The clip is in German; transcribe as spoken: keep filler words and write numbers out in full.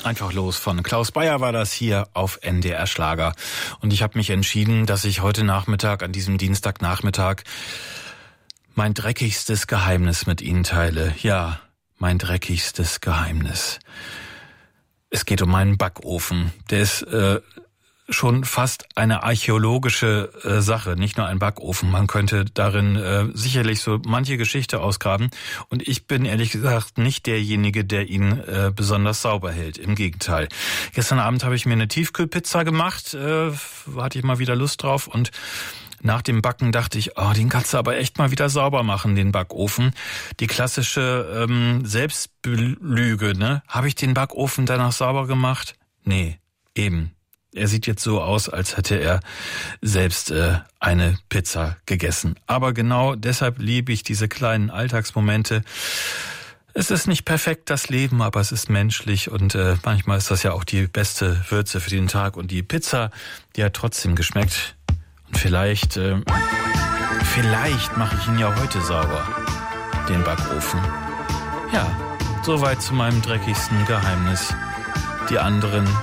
Einfach los von Klaus Bayer war das hier auf N D R Schlager. Und ich habe mich entschieden, dass ich heute Nachmittag, an diesem Dienstagnachmittag, mein dreckigstes Geheimnis mit Ihnen teile. Ja, mein dreckigstes Geheimnis. Es geht um meinen Backofen. Der ist äh, schon fast eine archäologische äh, Sache, nicht nur ein Backofen. Man könnte darin äh, sicherlich so manche Geschichte ausgraben. Und ich bin ehrlich gesagt nicht derjenige, der ihn äh, besonders sauber hält. Im Gegenteil. Gestern Abend habe ich mir eine Tiefkühlpizza gemacht, äh, hatte ich mal wieder Lust drauf und nach dem Backen dachte ich, oh, den kannst du aber echt mal wieder sauber machen, den Backofen. Die klassische ähm, Selbstbelüge, ne? Habe ich den Backofen danach sauber gemacht? Nee, eben. Er sieht jetzt so aus, als hätte er selbst äh, eine Pizza gegessen. Aber genau deshalb liebe ich diese kleinen Alltagsmomente. Es ist nicht perfekt, das Leben, aber es ist menschlich und äh, manchmal ist das ja auch die beste Würze für den Tag. Und die Pizza, die hat trotzdem geschmeckt. Und vielleicht, äh, vielleicht mache ich ihn ja heute sauber, den Backofen. Ja, soweit zu meinem dreckigsten Geheimnis. Die anderen